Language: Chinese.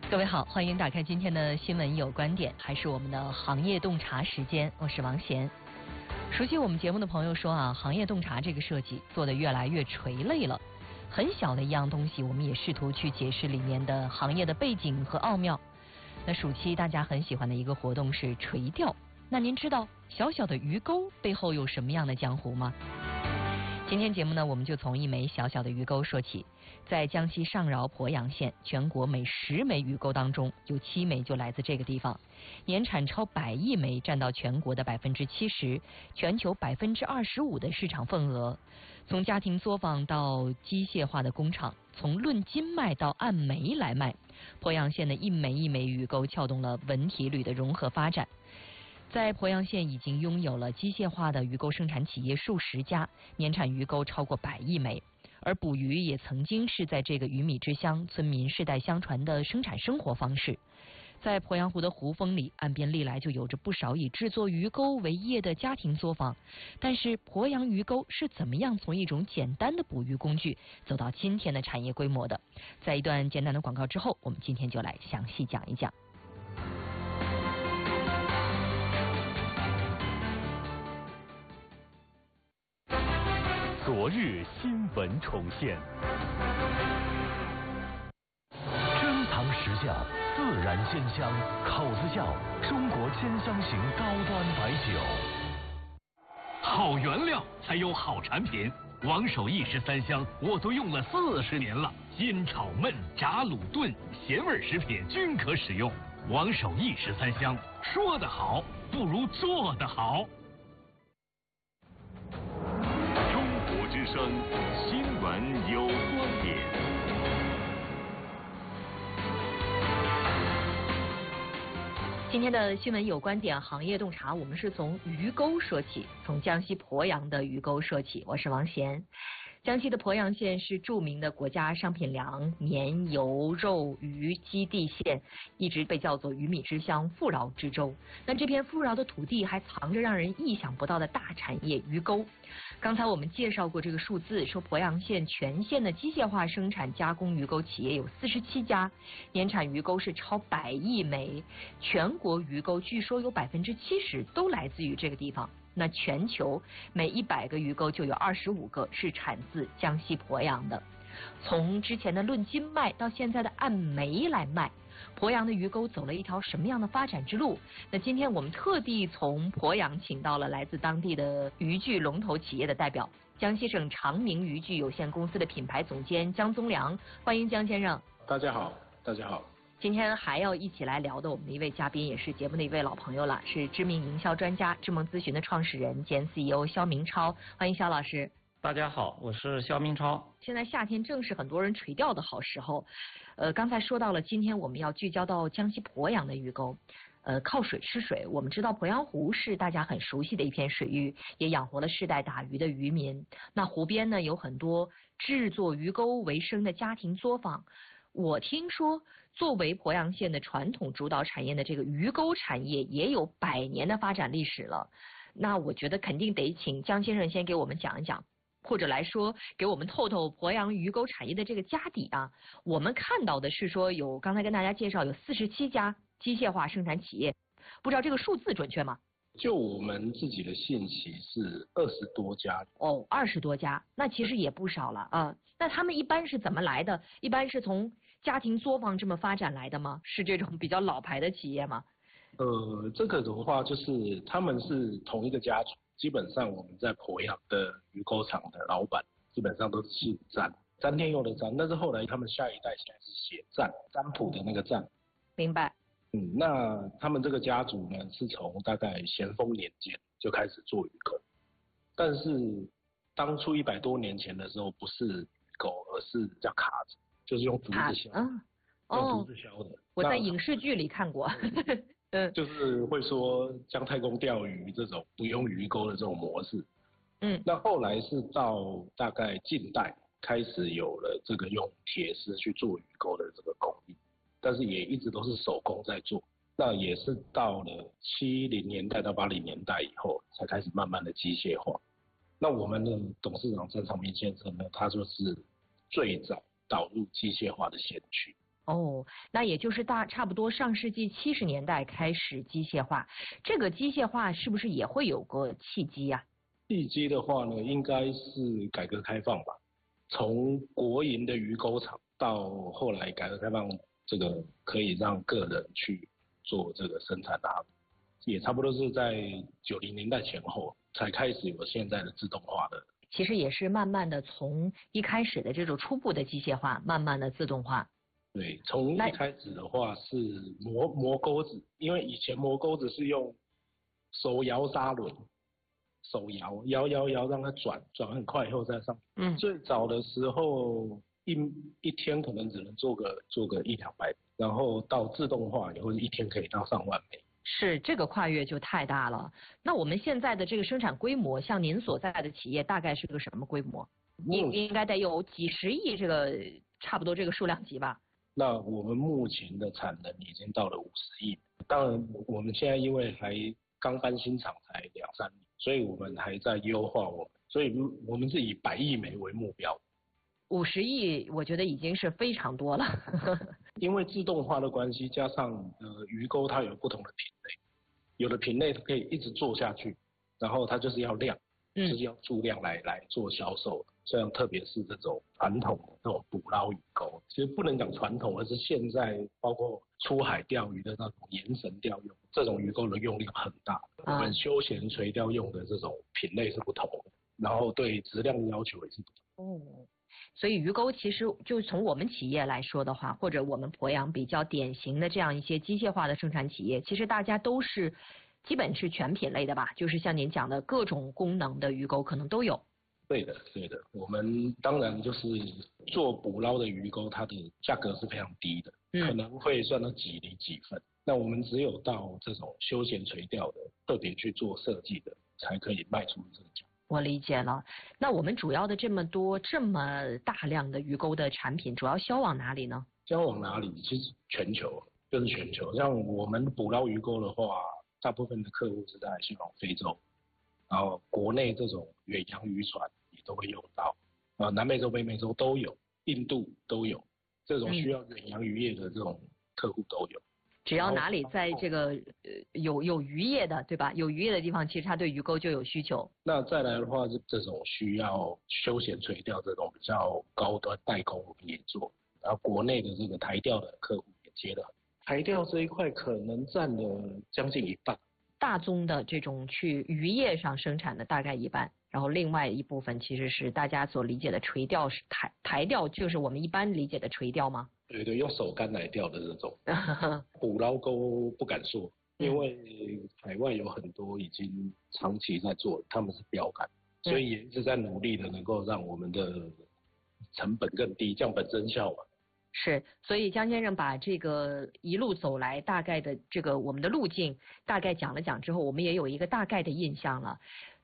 各位好，欢迎打开今天的新闻有观点，还是我们的行业洞察时间，我是王贤。熟悉我们节目的朋友说啊，行业洞察这个设计做得越来越垂类了，很小的一样东西，我们也试图去解释里面的行业的背景和奥妙。那暑期大家很喜欢的一个活动是垂钓，那您知道小小的鱼钩背后有什么样的江湖吗？今天节目呢，我们就从一枚小小的鱼钩说起。在江西上饶鄱阳县，全国每10枚鱼钩当中，有7枚就来自这个地方，年产超100亿枚，占到全国的70%，全球25%的市场份额。从家庭作坊到机械化的工厂，从论斤卖到按枚来卖，鄱阳县的一枚一枚鱼钩撬动了文体旅的融合发展。在鄱阳县已经拥有了机械化的鱼钩生产企业数十家，年产鱼钩超过100亿枚。而捕鱼也曾经是在这个鱼米之乡村民世代相传的生产生活方式。在鄱阳湖的湖风里，岸边历来就有着不少以制作鱼钩为业的家庭作坊。但是鄱阳鱼钩是怎么样从一种简单的捕鱼工具走到今天的产业规模的？在一段简单的广告之后，我们今天就来详细讲一讲。 昨日新闻重现，珍藏实窖，自然鲜香，口子窖，中国鲜香型高端白酒。 好原料才有好产品，王守义13香我都用了40年了，煎炒焖炸卤炖咸味食品均可使用。王守义13香，说得好不如做得好。 之声新闻有观点。 今天的新闻有观点行业洞察，我们是从鱼钩说起，从江西鄱阳的鱼钩说起。我是王贤。江西的鄱阳县是著名的国家商品粮、棉、油、肉、鱼基地县，一直被叫做鱼米之乡、富饶之州。那这片富饶的土地还藏着让人意想不到的大产业——鱼钩。刚才我们介绍过这个数字，说鄱阳县全县的机械化生产加工鱼钩企业有47家，年产鱼钩是超100亿枚，全国鱼钩据说有70%都来自于这个地方。那全球每100个鱼钩就有25个是产自江西鄱阳的。从之前的论斤卖到现在的按枚来卖，鄱阳的鱼钩走了一条什么样的发展之路？那今天我们特地从鄱阳请到了来自当地的渔具龙头企业的代表，江西省长明渔具有限公司的品牌总监江宗良，欢迎江先生。 大家好，大家好。 今天还要一起来聊的我们的一位嘉宾，也是节目的一位老朋友了，是知名营销专家智梦咨询的创始人兼 CEO 肖明超，欢迎肖老师。 大家好，我是肖明超。 现在夏天正是很多人垂钓的好时候，刚才说到了，今天我们要聚焦到江西鄱阳的鱼钩。靠水吃水，我们知道鄱阳湖是大家很熟悉的一片水域，也养活了世代打鱼的渔民。那湖边呢，有很多制作鱼钩为生的家庭作坊。我听说，作为鄱阳县的传统主导产业的这个鱼钩产业，也有100年的发展历史了。那我觉得肯定得请江先生先给我们讲一讲，或者来说给我们透透鄱阳鱼钩产业的这个家底啊。我们看到的是说有，刚才跟大家介绍有47家机械化生产企业，不知道这个数字准确吗？ 就我们自己的信息是20多家。 哦，20多家，那其实也不少了啊。那他们一般是怎么来的？一般是从家庭作坊这么发展来的吗？是这种比较老牌的企业吗？ 这个的话就是他们是同一个家族，基本上我们在鄱阳的鱼钩厂的老板基本上都是姓詹，詹天佑的詹，但是后来他们下一代现在是写占，占卜的那个占。 明白。 那他们这个家族呢，是从大概咸丰年间就开始做鱼钩，但是当初100多年前的时候，不是鱼钩，而是叫卡子，就是用竹子削，用竹子削的。 我在影视剧里看过。 就是会说姜太公钓鱼这种不用鱼钩的这种模式。那后来是到大概近代开始有了这个用铁丝去做鱼钩的这个工艺。但是也一直都是手工在做，那也是到了70年代到80年代以后，才开始慢慢的机械化。那我们的董事长郑长明先生呢，他就是最早导入机械化的先驱。 哦，那也就是差不多上世纪70年代开始机械化，这个机械化是不是也会有个契机呀？ 契机的话呢，应该是改革开放吧。从国营的鱼钩厂到后来改革开放，这个可以让个人去做这个生产啊，也差不多是在90年代前后才开始有现在的自动化的。 其实也是慢慢的从一开始的这种初步的机械化，慢慢的自动化。 对，从一开始的话是磨钩子，因为以前磨钩子是用手摇砂轮。手摇让它转很快以后再上。最早的时候一天可能只能做个100-200，然后到自动化以后一天可以到上万枚。 是，这个跨越就太大了。那我们现在的这个生产规模，像您所在的企业大概是个什么规模？应该得有几十亿这个差不多这个数量级吧？ 那我们目前的产能已经到了50亿。当然我们现在因为还刚搬新厂才2-3年，所以我们还在优化所以我们是以100亿枚为目标。 50亿我觉得已经是非常多了。 因为自动化的关系，加上鱼钩它有不同的品类，有的品类它可以一直做下去，然后它就是要量，就是要数量来做销售。像特别是这种传统的这种捕捞鱼钩，其实不能讲传统，而是现在包括出海钓鱼的那种延绳钓用，这种鱼钩的用量很大。我们休闲垂钓用的这种品类是不同的，然后对质量的要求也是不同。 所以鱼钩其实就从我们企业来说的话，或者我们鄱阳比较典型的这样一些机械化的生产企业，其实大家都是基本是全品类的吧，就是像您讲的各种功能的鱼钩可能都有。 对的，我们当然就是做捕捞的鱼钩，它的价格是非常低的，可能会算到几厘几分。那我们只有到这种休闲垂钓的，特别去做设计的，才可以卖出这个价。 我理解了。那我们主要的这么大量的鱼钩的产品，主要销往哪里呢？ 销往哪里？其实全球，就是全球。像我们捕捞鱼钩的话，大部分的客户是在销往非洲，然后国内这种远洋渔船也都会用到，南美洲、北美洲都有，印度都有，这种需要远洋渔业的这种客户都有。 只要哪里在这个有渔业的，对吧？有渔业的地方，其实它对鱼钩就有需求。 那再来的话，是这种需要休闲垂钓这种比较高端代工，我们也做。然后国内的这个台钓的客户也接了，台钓这一块可能占了将近1半。 大宗的这种去渔业上生产的大概1半，然后另外一部分其实是大家所理解的垂钓，是台钓，就是我们一般理解的垂钓吗？ 对，用手竿来钓的这种。捕捞钩不敢说，因为海外有很多已经长期在做，他们是标杆，所以也一直在努力的能够让我们的成本更低，降本增效嘛。 是，所以江先生把这个一路走来大概的这个我们的路径大概讲了讲之后，我们也有一个大概的印象了。